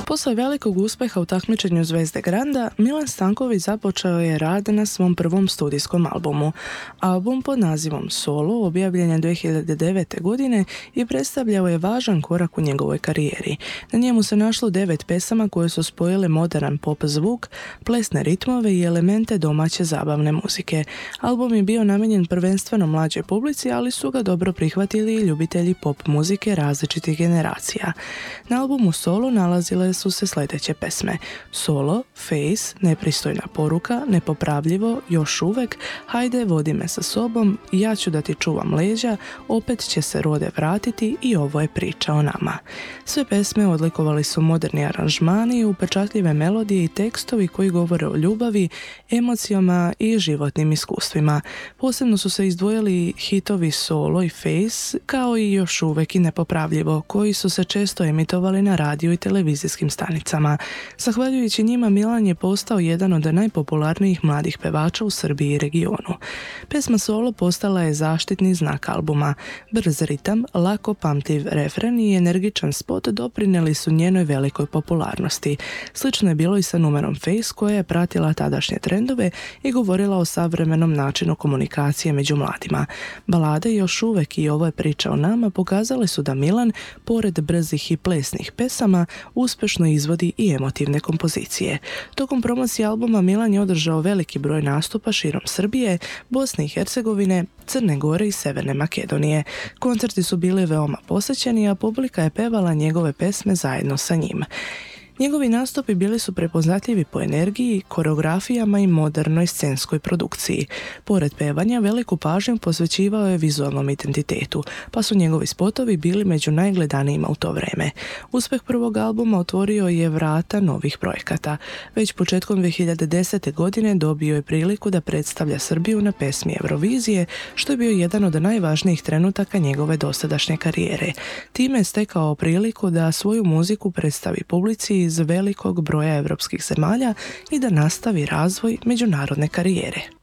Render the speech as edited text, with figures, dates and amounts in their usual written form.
Posle velikog uspjeha u takmičenju Zvezde Granda, Milan Stanković započeo je rad na svom prvom studijskom albumu. Album pod nazivom Solo objavljen je 2009. godine i predstavljao je važan korak u njegovoj karijeri. Na njemu se našlo 9 pesama koje su spojile moderan pop zvuk, plesne ritmove i elemente domaće zabavne muzike. Album je bio namijenjen prvenstveno mlađoj publici, ali su ga dobro prihvatili i ljubitelji pop muzike različitih generacija. Na albumu Solo nalazile su se sljedeće pesme: Solo, Face, Nepristojna poruka, Nepopravljivo, Još uvek, Hajde vodi me sa sobom, Ja ću da ti čuvam leđa, Opet će se rode vratiti i Ovo je priča o nama. Sve pesme odlikovali su moderni aranžmani, upečatljive melodije i tekstovi koji govore o ljubavi, emocijama i životnim iskustvima. Posebno su se izdvojili hitovi Solo i Face, kao i Još uvek i Nepopravljivo, koji su se često emitovali na radiju i televizijskim stanicama. Zahvaljujući njima, Milan je postao jedan od najpopularnijih mladih pevača u Srbiji i regionu. Pesma Solo postala je zaštitni znak albuma. Brz ritam, lako pamtiv refren i energičan spot doprinijeli su njenoj velikoj popularnosti. Slično je bilo i sa numerom Face, koja je pratila tadašnje trendove i govorila o savremenom načinu komunikacije među mladima. Balade Još uvek i Ovo je priča o nama pokazale su da Milan, pored brzih i plesnih pesama, uspješno izvodi i emotivne kompozicije. Tokom promocije albuma Milan je održao veliki broj nastupa širom Srbije, Bosne i Hercegovine, Crne Gore i Severne Makedonije. Koncerti su bili veoma posećeni, a publika je pevala njegove pesme zajedno sa njim. Njegovi nastupi bili su prepoznatljivi po energiji, koreografijama i modernoj scenskoj produkciji. Pored pevanja, veliku pažnju posvećivao je vizualnom identitetu, pa su njegovi spotovi bili među najgledanijima u to vreme. Uspjeh prvog albuma otvorio je vrata novih projekata. Već početkom 2010. godine dobio je priliku da predstavlja Srbiju na pesmi Eurovizije, što je bio jedan od najvažnijih trenutaka njegove dosadašnje karijere. Time je stekao priliku da svoju muziku predstavi publici iz velikog broja evropskih zemalja i da nastavi razvoj međunarodne karijere.